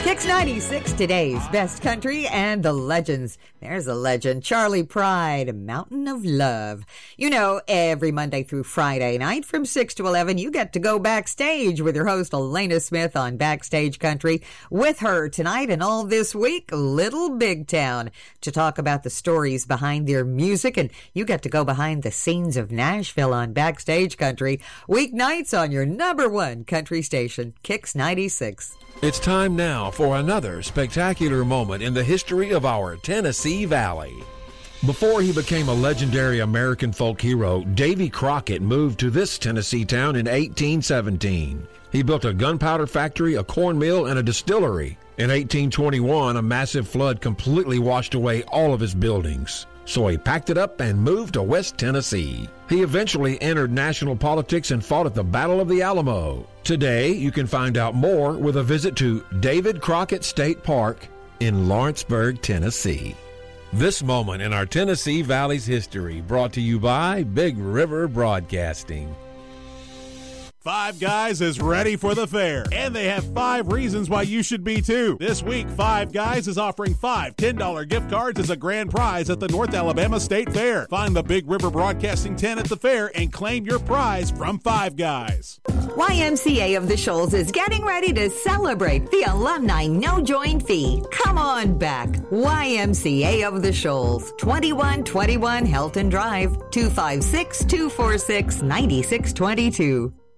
696, today's best country and the legends. There's a legend, Charley Pride, Mountain of Love. You know, every Monday through Friday night from 6 to 11, you get to go backstage with your host, Elena Smith, on Backstage Country. With her tonight and all this week, Little Big Town, to talk about the stories behind their music. And you get to go behind the scenes of Nashville on Backstage Country, weeknights on your number one country station, Kicks 96. It's time now for another spectacular moment in the history of our Tennessee Valley. Before he became a legendary American folk hero, Davy Crockett moved to this Tennessee town in 1817. He built a gunpowder factory, a corn mill, and a distillery. In 1821, a massive flood completely washed away all of his buildings. So he packed it up and moved to West Tennessee. He eventually entered national politics and fought at the Battle of the Alamo. Today, you can find out more with a visit to David Crockett State Park in Lawrenceburg, Tennessee. This moment in our Tennessee Valley's history brought to you by Big River Broadcasting. Five Guys is ready for the fair, and they have 5 reasons why you should be too. This week, Five Guys is offering 5 $10 gift cards as a grand prize at the North Alabama State Fair. Find the Big River Broadcasting tent at the fair and claim your prize from Five Guys. YMCA of the Shoals is getting ready to celebrate the alumni no-join fee. Come on back. YMCA of the Shoals, 2121 Helton Drive, 256-246-9622.